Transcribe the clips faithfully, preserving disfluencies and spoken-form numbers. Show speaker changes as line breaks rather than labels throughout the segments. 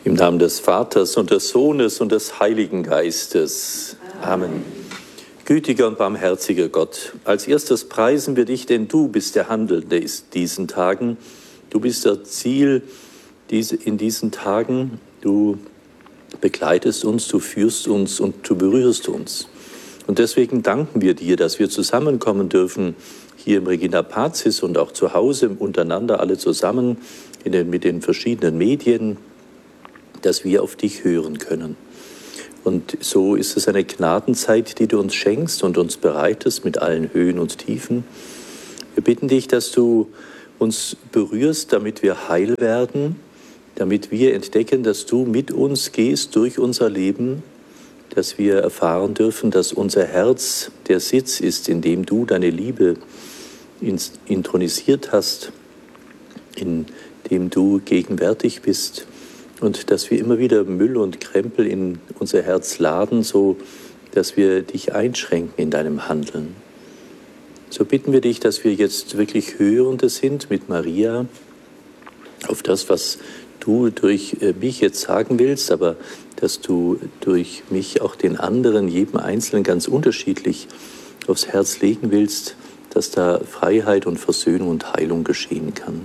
Im Namen des Vaters und des Sohnes und des Heiligen Geistes. Amen. Gütiger und barmherziger Gott, als erstes preisen wir dich, denn du bist der Handelnde in diesen Tagen. Du bist das Ziel in diesen Tagen. Du begleitest uns, du führst uns und du berührst uns. Und deswegen danken wir dir, dass wir zusammenkommen dürfen, hier im Regina Pacis und auch zu Hause untereinander, alle zusammen in den, mit den verschiedenen Medien, dass wir auf dich hören können. Und so ist es eine Gnadenzeit, die du uns schenkst und uns bereitest mit allen Höhen und Tiefen. Wir bitten dich, dass du uns berührst, damit wir heil werden, damit wir entdecken, dass du mit uns gehst durch unser Leben, dass wir erfahren dürfen, dass unser Herz der Sitz ist, in dem du deine Liebe intronisiert hast, in dem du gegenwärtig bist. Und dass wir immer wieder Müll und Krempel in unser Herz laden, so dass wir dich einschränken in deinem Handeln. So bitten wir dich, dass wir jetzt wirklich Hörende sind mit Maria auf das, was du durch mich jetzt sagen willst, aber dass du durch mich auch den anderen, jedem Einzelnen ganz unterschiedlich aufs Herz legen willst, dass da Freiheit und Versöhnung und Heilung geschehen kann.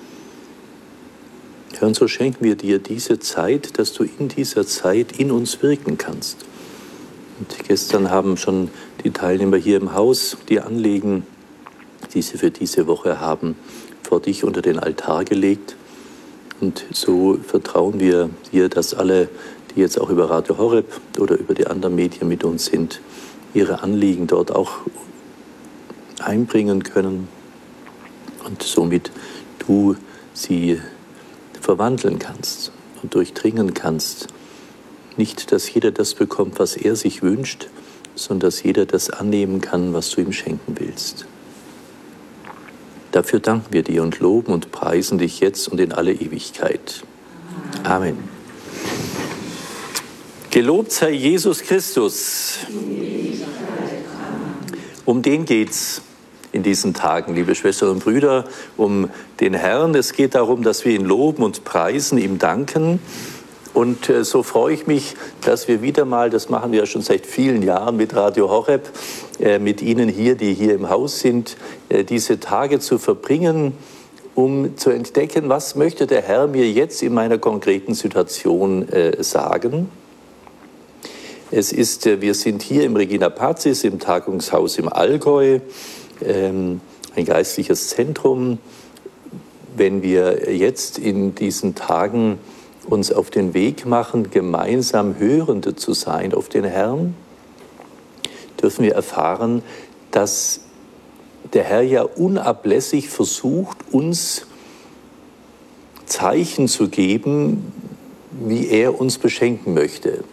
Herr, und so schenken wir dir diese Zeit, dass du in dieser Zeit in uns wirken kannst. Und gestern haben schon die Teilnehmer hier im Haus die Anliegen, die sie für diese Woche haben, vor dich unter den Altar gelegt. Und so vertrauen wir dir, dass alle, die jetzt auch über Radio Horeb oder über die anderen Medien mit uns sind, ihre Anliegen dort auch einbringen können und somit du sie verwandeln kannst und durchdringen kannst. Nicht, dass jeder das bekommt, was er sich wünscht, sondern dass jeder das annehmen kann, was du ihm schenken willst. Dafür danken wir dir und loben und preisen dich jetzt und in alle Ewigkeit. Amen. Gelobt sei Jesus Christus. Um den geht's in diesen Tagen, liebe Schwestern und Brüder, um den Herrn. Es geht darum, dass wir ihn loben und preisen, ihm danken. Und äh, so freue ich mich, dass wir wieder mal, das machen wir ja schon seit vielen Jahren mit Radio Horeb, äh, mit Ihnen hier, die hier im Haus sind, äh, diese Tage zu verbringen, um zu entdecken, was möchte der Herr mir jetzt in meiner konkreten Situation äh, sagen. Es ist, äh, wir sind hier im Regina Pacis, im Tagungshaus im Allgäu, ähm, ein geistliches Zentrum. Wenn wir jetzt in diesen Tagen uns auf den Weg machen, gemeinsam Hörende zu sein auf den Herrn, dürfen wir erfahren, dass der Herr ja unablässig versucht, uns Zeichen zu geben, wie er uns beschenken möchte.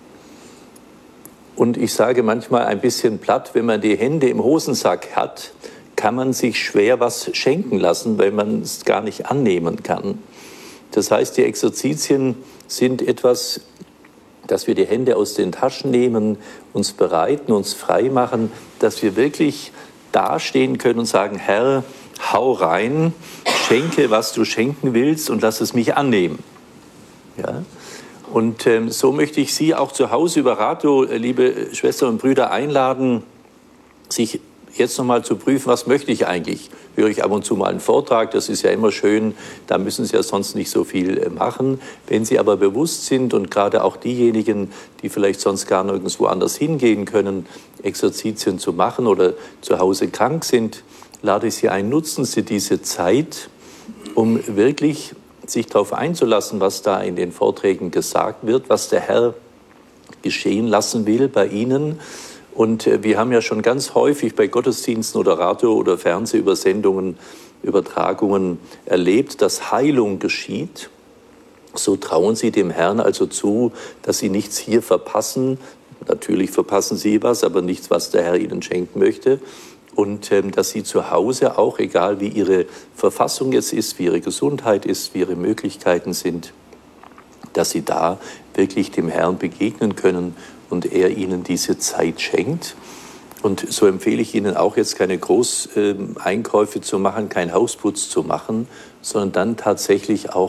Und ich sage manchmal ein bisschen platt, wenn man die Hände im Hosensack hat, kann man sich schwer was schenken lassen, weil man es gar nicht annehmen kann. Das heißt, die Exerzitien sind etwas, dass wir die Hände aus den Taschen nehmen, uns bereiten, uns frei machen, dass wir wirklich dastehen können und sagen, Herr, hau rein, schenke, was du schenken willst und lass es mich annehmen. Ja? Und ähm, so möchte ich Sie auch zu Hause über Radio, äh, liebe Schwestern und Brüder, einladen, sich jetzt nochmal zu prüfen, was möchte ich eigentlich? Höre ich ab und zu mal einen Vortrag, das ist ja immer schön, da müssen Sie ja sonst nicht so viel machen. Wenn Sie aber bewusst sind und gerade auch diejenigen, die vielleicht sonst gar nirgendwo anders hingehen können, Exerzitien zu machen oder zu Hause krank sind, lade ich Sie ein, nutzen Sie diese Zeit, um wirklich sich darauf einzulassen, was da in den Vorträgen gesagt wird, was der Herr geschehen lassen will bei Ihnen. Und wir haben ja schon ganz häufig bei Gottesdiensten oder Radio- oder Fernsehübersendungen, Übertragungen erlebt, dass Heilung geschieht. So trauen Sie dem Herrn also zu, dass Sie nichts hier verpassen. Natürlich verpassen Sie was, aber nichts, was der Herr Ihnen schenken möchte. Und ähm, dass Sie zu Hause auch, egal wie Ihre Verfassung jetzt ist, wie Ihre Gesundheit ist, wie Ihre Möglichkeiten sind, dass Sie da wirklich dem Herrn begegnen können und er Ihnen diese Zeit schenkt. Und so empfehle ich Ihnen auch jetzt keine Großeinkäufe zu machen, keinen Hausputz zu machen, sondern dann tatsächlich auch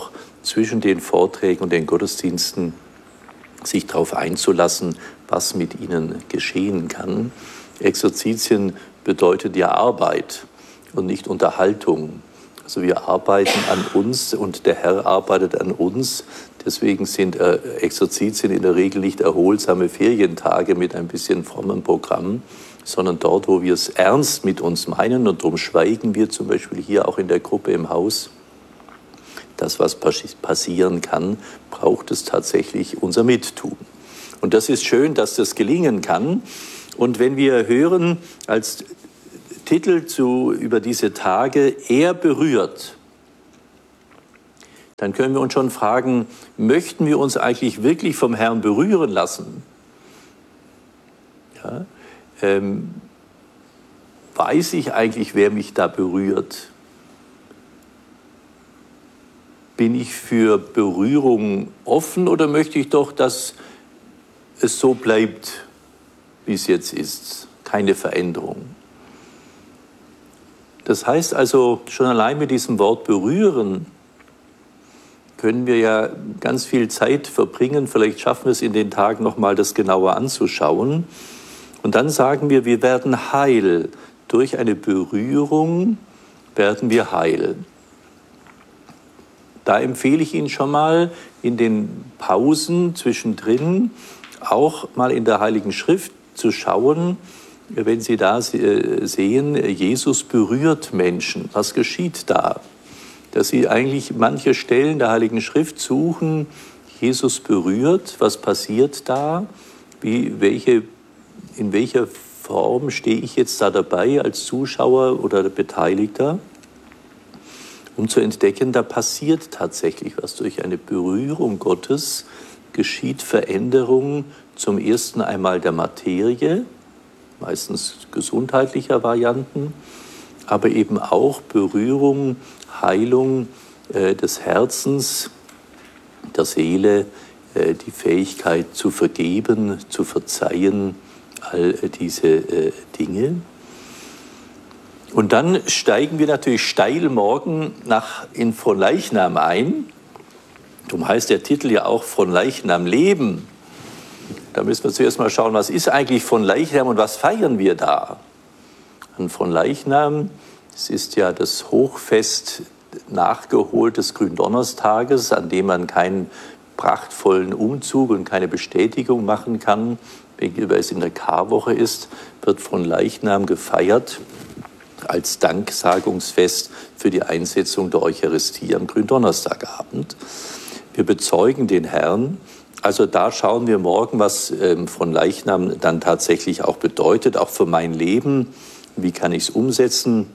zwischen den Vorträgen und den Gottesdiensten sich darauf einzulassen, was mit ihnen geschehen kann. Exerzitien bedeutet ja Arbeit und nicht Unterhaltung. Also wir arbeiten an uns und der Herr arbeitet an uns. Deswegen sind Exerzitien in der Regel nicht erholsame Ferientage mit ein bisschen frommem Programm, sondern dort, wo wir es ernst mit uns meinen, und darum schweigen wir zum Beispiel hier auch in der Gruppe im Haus. Das, was passieren kann, braucht es tatsächlich unser Mittun. Und das ist schön, dass das gelingen kann. Und wenn wir hören als Titel zu, über diese Tage, er berührt, dann können wir uns schon fragen, möchten wir uns eigentlich wirklich vom Herrn berühren lassen? Ja, ähm, weiß ich eigentlich, wer mich da berührt? Bin ich für Berührung offen oder möchte ich doch, dass es so bleibt, wie es jetzt ist? Keine Veränderung. Das heißt also, schon allein mit diesem Wort berühren können wir ja ganz viel Zeit verbringen. Vielleicht schaffen wir es in den Tagen nochmal, das genauer anzuschauen. Und dann sagen wir, wir werden heil. Durch eine Berührung werden wir heil. Da empfehle ich Ihnen schon mal in den Pausen zwischendrin auch mal in der Heiligen Schrift zu schauen, wenn Sie da sehen, Jesus berührt Menschen. Was geschieht da? Dass Sie eigentlich manche Stellen der Heiligen Schrift suchen, Jesus berührt, was passiert da? Wie, welche, in welcher Form stehe ich jetzt da dabei als Zuschauer oder Beteiligter? Um zu entdecken, da passiert tatsächlich was. Durch eine Berührung Gottes geschieht Veränderung zum ersten einmal der Materie, meistens gesundheitlicher Varianten, aber eben auch Berührung, Heilung äh, des Herzens, der Seele, äh, die Fähigkeit zu vergeben, zu verzeihen, all diese äh, Dinge. Und dann steigen wir natürlich steil morgen nach in Fronleichnam ein. Darum heißt der Titel ja auch Fronleichnam Leben. Da müssen wir zuerst mal schauen, was ist eigentlich Fronleichnam und was feiern wir da? An Fronleichnam, es ist ja das Hochfest nachgeholt des Gründonnerstages, an dem man keinen prachtvollen Umzug und keine Bestätigung machen kann, weil es in der Karwoche ist, wird Fronleichnam gefeiert als Danksagungsfest für die Einsetzung der Eucharistie am Gründonnerstagabend. Wir bezeugen den Herrn. Also da schauen wir morgen, was ähm, Fronleichnam dann tatsächlich auch bedeutet, auch für mein Leben. Wie kann ich es umsetzen?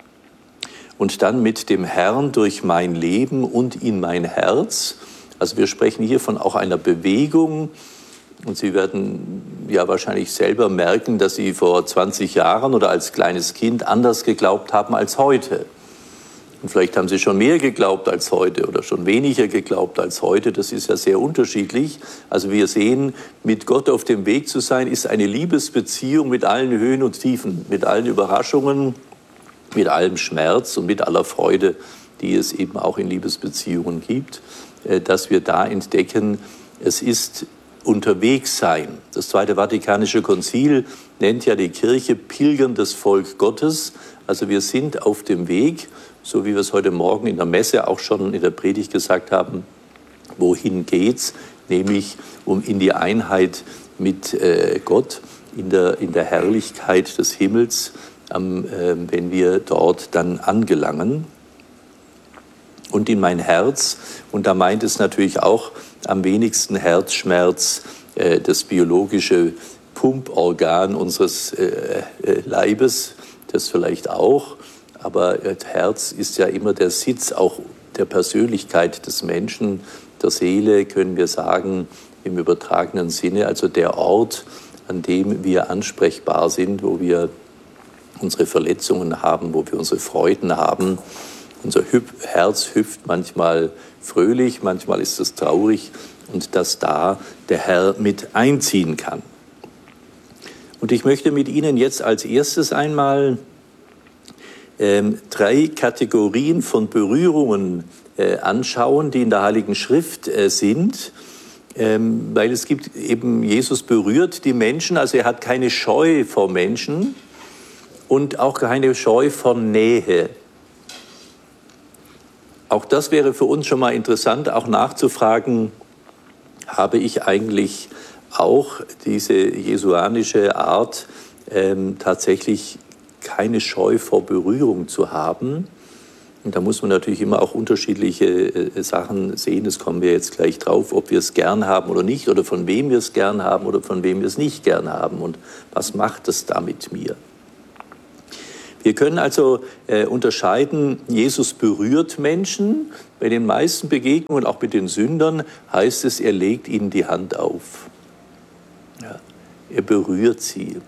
Und dann mit dem Herrn durch mein Leben und in mein Herz. Also wir sprechen hier von auch einer Bewegung. Und Sie werden ja wahrscheinlich selber merken, dass Sie vor zwanzig Jahren oder als kleines Kind anders geglaubt haben als heute. Und vielleicht haben Sie schon mehr geglaubt als heute oder schon weniger geglaubt als heute. Das ist ja sehr unterschiedlich. Also wir sehen, mit Gott auf dem Weg zu sein, ist eine Liebesbeziehung mit allen Höhen und Tiefen, mit allen Überraschungen, mit allem Schmerz und mit aller Freude, die es eben auch in Liebesbeziehungen gibt, dass wir da entdecken, es ist unterwegs sein. Das Zweite Vatikanische Konzil nennt ja die Kirche pilgerndes Volk Gottes. Also wir sind auf dem Weg, so wie wir es heute Morgen in der Messe auch schon in der Predigt gesagt haben. Wohin geht's? Nämlich um in die Einheit mit äh, Gott, in der, in der Herrlichkeit des Himmels, ähm, äh, wenn wir dort dann angelangen. Und in mein Herz, und da meint es natürlich auch am wenigsten Herzschmerz, äh, das biologische Pumporgan unseres äh, äh, Leibes, das vielleicht auch, aber das Herz ist ja immer der Sitz auch der Persönlichkeit des Menschen, der Seele, können wir sagen, im übertragenen Sinne, also der Ort, an dem wir ansprechbar sind, wo wir unsere Verletzungen haben, wo wir unsere Freuden haben. Unser Herz hüpft manchmal fröhlich, manchmal ist es traurig, und dass da der Herr mit einziehen kann. Und ich möchte mit Ihnen jetzt als erstes einmal ähm, drei Kategorien von Berührungen äh, anschauen, die in der Heiligen Schrift äh, sind, ähm, weil es gibt eben, Jesus berührt die Menschen, also er hat keine Scheu vor Menschen und auch keine Scheu vor Nähe. Auch das wäre für uns schon mal interessant, auch nachzufragen, habe ich eigentlich auch diese jesuanische Art, ähm, tatsächlich keine Scheu vor Berührung zu haben. Und da muss man natürlich immer auch unterschiedliche äh, Sachen sehen. Das kommen wir jetzt gleich drauf, ob wir es gern haben oder nicht, oder von wem wir es gern haben oder von wem wir es nicht gern haben. Und was macht es da mit mir? Wir können also äh, unterscheiden, Jesus berührt Menschen. Bei den meisten Begegnungen, auch mit den Sündern, heißt es, er legt ihnen die Hand auf. Ja, er berührt sie.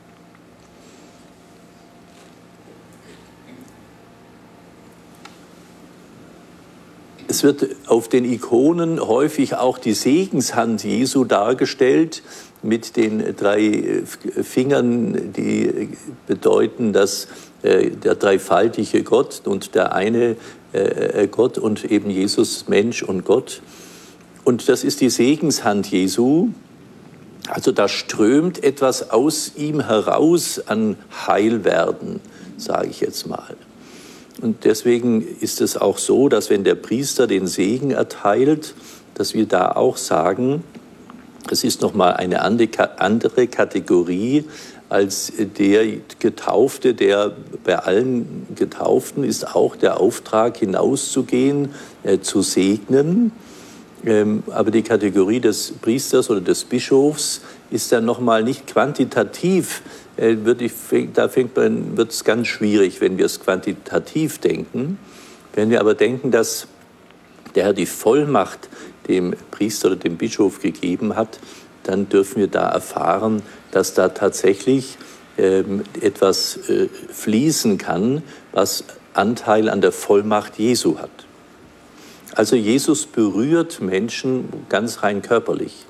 Es wird auf den Ikonen häufig auch die Segenshand Jesu dargestellt mit den drei Fingern, die bedeuten, dass der dreifaltige Gott und der eine Gott und eben Jesus Mensch und Gott. Und das ist die Segenshand Jesu. Also da strömt etwas aus ihm heraus an Heilwerden, sage ich jetzt mal. Und deswegen ist es auch so, dass wenn der Priester den Segen erteilt, dass wir da auch sagen, es ist nochmal eine andere Kategorie als der Getaufte, der bei allen Getauften ist auch der Auftrag hinauszugehen, äh, zu segnen. Ähm, aber die Kategorie des Priesters oder des Bischofs ist dann nochmal nicht quantitativ. Äh, wird ich, da fängt man, wird es ganz schwierig, wenn wir es quantitativ denken. Wenn wir aber denken, dass der Herr die Vollmacht dem Priester oder dem Bischof gegeben hat, dann dürfen wir da erfahren, dass da tatsächlich ähm, etwas äh, fließen kann, was Anteil an der Vollmacht Jesu hat. Also Jesus berührt Menschen ganz rein körperlich.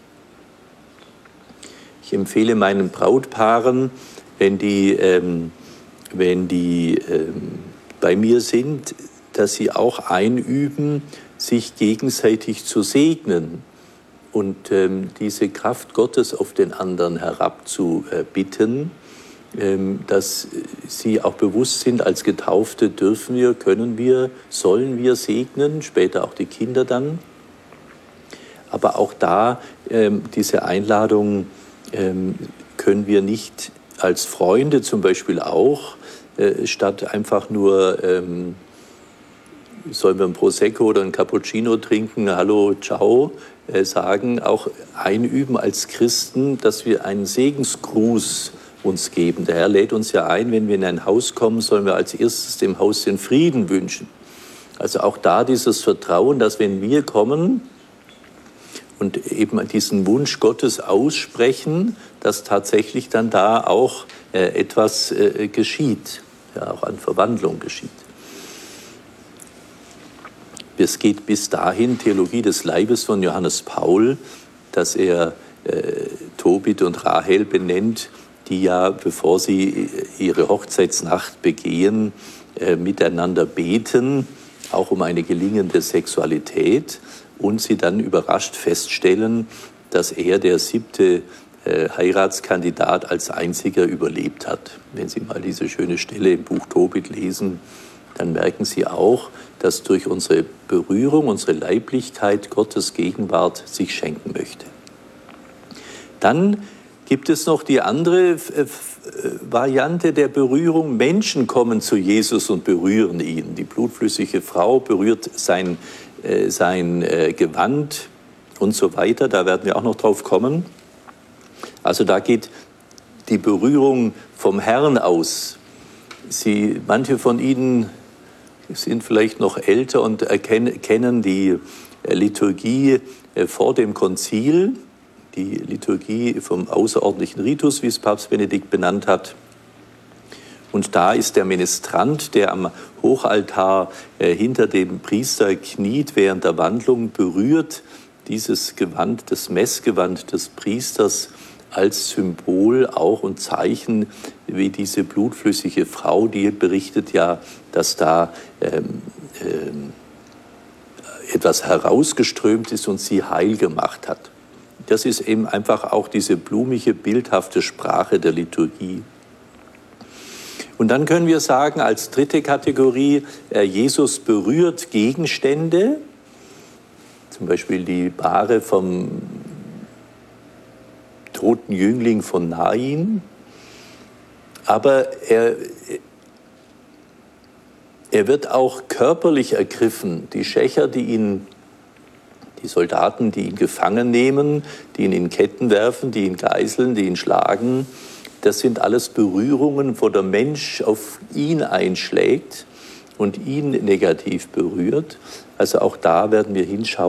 Ich empfehle meinen Brautpaaren, wenn die, ähm, wenn die ähm, bei mir sind, dass sie auch einüben, sich gegenseitig zu segnen und ähm, diese Kraft Gottes auf den anderen herabzubitten, ähm, dass sie auch bewusst sind, als Getaufte dürfen wir, können wir, sollen wir segnen, später auch die Kinder dann. Aber auch da, ähm, diese Einladung ähm, können wir nicht als Freunde zum Beispiel auch, äh, statt einfach nur, ähm, sollen wir ein Prosecco oder ein Cappuccino trinken, hallo, ciao, äh, sagen, auch einüben als Christen, dass wir einen Segensgruß uns geben. Der Herr lädt uns ja ein, wenn wir in ein Haus kommen, sollen wir als erstes dem Haus den Frieden wünschen. Also auch da dieses Vertrauen, dass wenn wir kommen und eben diesen Wunsch Gottes aussprechen, dass tatsächlich dann da auch äh, etwas äh, geschieht, ja, auch an Verwandlung geschieht. Es geht bis dahin, Theologie des Leibes von Johannes Paul, dass er äh, Tobit und Rahel benennt, die ja, bevor sie ihre Hochzeitsnacht begehen, äh, miteinander beten, auch um eine gelingende Sexualität, und sie dann überrascht feststellen, dass er, der siebte äh, Heiratskandidat, als einziger überlebt hat. Wenn Sie mal diese schöne Stelle im Buch Tobit lesen, dann merken Sie auch, dass durch unsere Berührung, unsere Leiblichkeit Gottes Gegenwart sich schenken möchte. Dann gibt es noch die andere Variante der Berührung. Menschen kommen zu Jesus und berühren ihn. Die blutflüssige Frau berührt sein, äh, sein äh, Gewand und so weiter. Da werden wir auch noch drauf kommen. Also da geht die Berührung vom Herrn aus. Sie, manche von Ihnen sind vielleicht noch älter und erkennen, kennen die Liturgie vor dem Konzil, die Liturgie vom außerordentlichen Ritus, wie es Papst Benedikt benannt hat. Und da ist der Ministrant, der am Hochaltar äh, hinter dem Priester kniet während der Wandlung, berührt dieses Gewand, das Messgewand des Priesters als Symbol auch und Zeichen, wie diese blutflüssige Frau, die berichtet ja, dass da ähm, ähm, etwas herausgeströmt ist und sie heil gemacht hat. Das ist eben einfach auch diese blumige, bildhafte Sprache der Liturgie. Und dann können wir sagen, als dritte Kategorie, Jesus berührt Gegenstände, zum Beispiel die Bahre vom toten Jüngling von Nain, aber er, er wird auch körperlich ergriffen. Die Schächer, die ihn, die Soldaten, die ihn gefangen nehmen, die ihn in Ketten werfen, die ihn geißeln, die ihn schlagen, das sind alles Berührungen, wo der Mensch auf ihn einschlägt und ihn negativ berührt. Also auch da werden wir hinschauen.